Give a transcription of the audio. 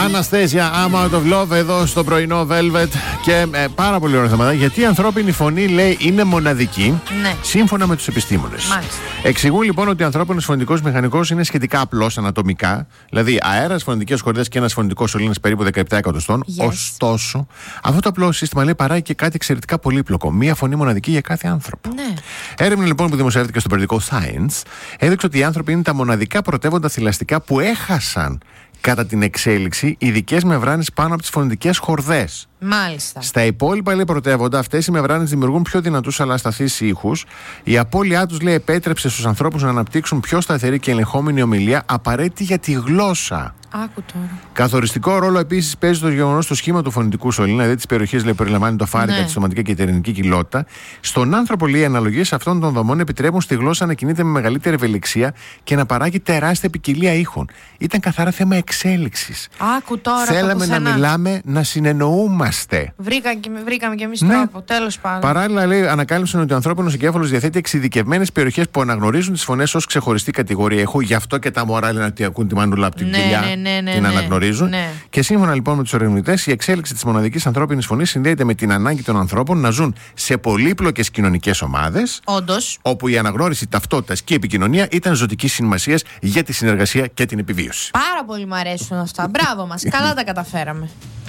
Αναστέζια, I'm out of love, εδώ στο πρωινό Velvet. Και πάρα πολύ ωραία θέματα. Γιατί η ανθρώπινη φωνή, λέει, είναι μοναδική, ναι, σύμφωνα με τους επιστήμονες. Μάλιστα. Εξηγούν λοιπόν ότι ο ανθρώπινος φωνητικός μηχανικός είναι σχετικά απλός ανατομικά. Δηλαδή, αέρας, φωνητικές χορδές και ένας φωνητικός σωλήνας περίπου 17 εκατοστών. Yes. Ωστόσο, αυτό το απλό σύστημα, λέει, παράγει και κάτι εξαιρετικά πολύπλοκο. Μία φωνή μοναδική για κάθε άνθρωπο. Ναι. Έρευνα λοιπόν που δημοσιεύτηκε στο περιοδικό Science έδειξε ότι οι άνθρωποι είναι τα μοναδικά πρωτεύοντα θηλαστικά που έχασαν κατά την εξέλιξη ειδικές μεμβράνες πάνω από τις φωνητικές χορδές. Μάλιστα. Στα υπόλοιπα, λέει, πρωτεύοντα, αυτές οι μεμβράνες δημιουργούν πιο δυνατούς αλλά ασταθείς ήχους. Η απώλειά τους, λέει, επέτρεψε στους ανθρώπους να αναπτύξουν πιο σταθερή και ελεγχόμενη ομιλία, απαραίτητη για τη γλώσσα. Άκου τώρα. Καθοριστικό ρόλο επίσης παίζει το γεγονός στο σχήμα του φωνητικού σωλήνα, δηλαδή της περιοχής, λέει, περιλαμβάνει το φάρικα, τη σωματική και τερνική κοιλότητα. Στον άνθρωπο, λέει, οι αναλογίες αυτών των δομών επιτρέπουν στη γλώσσα να κινείται με μεγαλύτερη ευελιξία και να παράγει τεράστια ποικιλία ήχων. Ήταν καθαρά θέμα εξέλιξης. Άκου τώρα. Θέλαμε να μιλάμε, να συνεννοούμαστε. Βρήκαμε κι εμείς τρόπο, τέλος πάντων. Παράλληλα, λέει, ανακάλυψαν ότι ο ανθρώπινος εγκέφαλος διαθέτει εξειδικευμένες περιοχές που αναγνωρίζουν τις φωνές ως ξεχωριστή κατηγορία ήχου. Γι' αυτό και τα μωρά, λένε, ότι ακούν τη μανούλα από την κοιλιά. Την αναγνωρίζουν. Ναι. Και σύμφωνα λοιπόν με τους ερευνητές, η εξέλιξη της μοναδικής ανθρώπινης φωνής συνδέεται με την ανάγκη των ανθρώπων να ζουν σε πολύπλοκες κοινωνικές ομάδες. Όντως. Όπου η αναγνώριση ταυτότητας και η επικοινωνία ήταν ζωτικής σημασίας για τη συνεργασία και την επιβίωση. Πάρα πολύ μου αρέσουν αυτά. Μπράβο μας. Καλά τα καταφέραμε.